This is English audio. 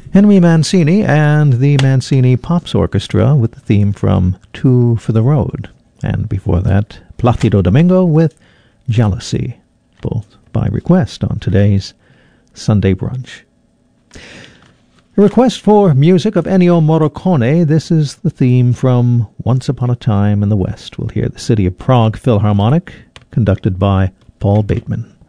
Henry Mancini and the Mancini Pops Orchestra with the theme from Two for the Road. And before that, Placido Domingo with Jealousy, both by request on today's Sunday Brunch. A request for music of Ennio Morricone. This is the theme from Once Upon a Time in the West. We'll hear the City of Prague Philharmonic, conducted by Paul Bateman.